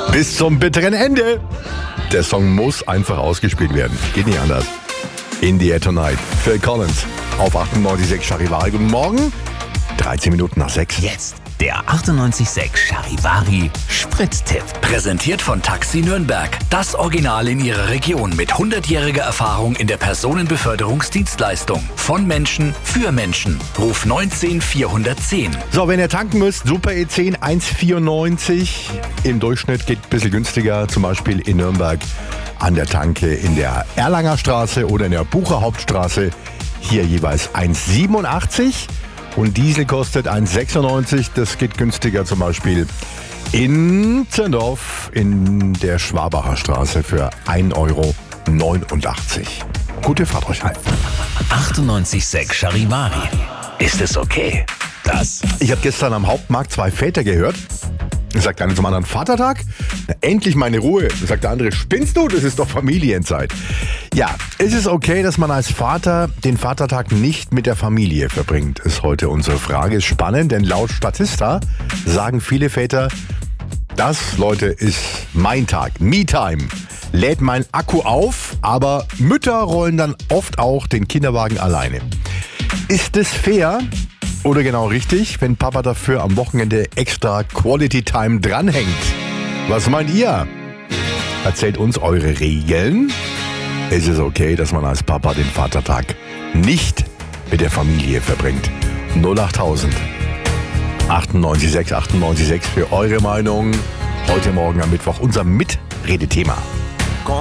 Bis zum bitteren Ende. Der Song muss einfach ausgespielt werden. Geht nicht anders. In the Air Tonight. Phil Collins auf 98.6 Charivari. Guten Morgen. 13 Minuten nach 6. Jetzt der 98.6 Charivari Sprittipp. Präsentiert von Taxi Nürnberg. Das Original in ihrer Region mit 100-jähriger Erfahrung in der Personenbeförderungsdienstleistung. Von Menschen für Menschen. Ruf 19 410. So, wenn ihr tanken müsst, Super E10 1,94. Im Durchschnitt geht ein bisschen günstiger. Zum Beispiel in Nürnberg an der Tanke in der Erlanger Straße oder in der Bucher Hauptstraße. Hier jeweils 1,87. Und Diesel kostet 1,96. Das geht günstiger zum Beispiel in Zirndorf in der Schwabacher Straße für 1,89 Euro. Gute Fahrt euch heim. 98.6 Charivari. Ist es okay? Ich habe gestern am Hauptmarkt 2 Väter gehört. Sagt der eine zum anderen, Vatertag? Na, endlich meine Ruhe. Sagt der andere, spinnst du? Das ist doch Familienzeit. Ja, ist es okay, dass man als Vater den Vatertag nicht mit der Familie verbringt? Ist heute unsere Frage. Ist spannend, denn laut Statista sagen viele Väter, das, Leute, ist mein Tag. Me-Time. Lädt mein Akku auf, aber Mütter rollen dann oft auch den Kinderwagen alleine. Ist es fair? Oder genau richtig, wenn Papa dafür am Wochenende extra Quality Time dranhängt? Was meint ihr? Erzählt uns eure Regeln. Ist es okay, dass man als Papa den Vatertag nicht mit der Familie verbringt? 08000 98.6 für eure Meinung. Heute Morgen am Mittwoch unser Mitredethema.